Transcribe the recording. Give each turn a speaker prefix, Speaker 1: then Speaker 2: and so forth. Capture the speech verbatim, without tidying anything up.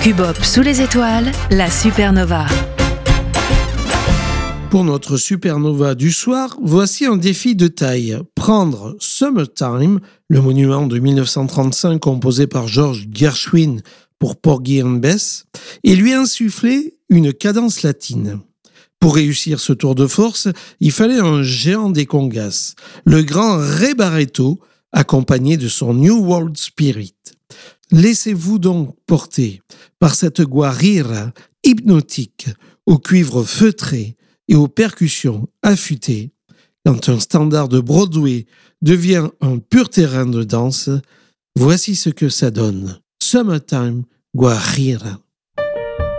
Speaker 1: Cubop sous les étoiles, la supernova.
Speaker 2: Pour notre supernova du soir, voici un défi de taille. Prendre Summertime, le monument de dix-neuf cent trente-cinq composé par George Gershwin pour Porgy and Bess, et lui insuffler une cadence latine. Pour réussir ce tour de force, il fallait un géant des congas, le grand Ray Barretto, accompagné de son New World Spirit. Laissez-vous donc porter par cette guarira hypnotique, au cuivre feutré et aux percussions affûtées, quand un standard de Broadway devient un pur terrain de danse. Voici ce que ça donne. Summertime Guajira.